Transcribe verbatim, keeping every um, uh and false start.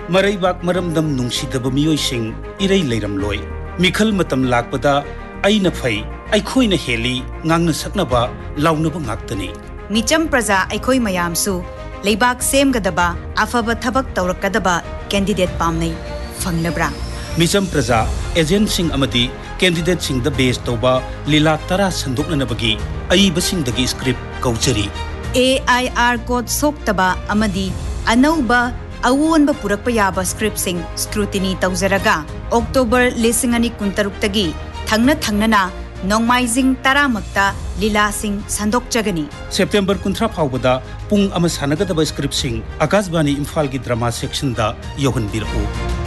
मरैबाक मरमदम नुंसीदब मियोइसिंग इरै लेरमलोय मिखल मतम लाकपदा अइना फै अइखोइना heli ngang saknaba launaba ngaktani Mitcham प्रजा अइखोइ मयामसु लेबाक सेमगदबा अफबा थबक तौरकदबा कैंडिडेट पामनै फंगलब्रा मिचम प्रजा agent Singh अमदी candidate Singh the base तोबा लीला तरा संदोकनबगी अइबसिंगदगी script कौचरी A I R code सोक्तबा अमदी अनौबा अवोनबा पुरकपा याबा script Singh scrutiny तौजरगा October लिसिंग अनि कुंतरुक्तगी थंगना थंगना नोंगमाइजिंग तरामक्ता लीला सिंग संदोकचगनी सेप्टेंबर कुंथ्रा फावबदा पुंग अमा सानगदबा स्क्रिप्ट सिंग आकाशवाणी इम्फाल की ड्रामा सेक्शन दा योहन बिरहु।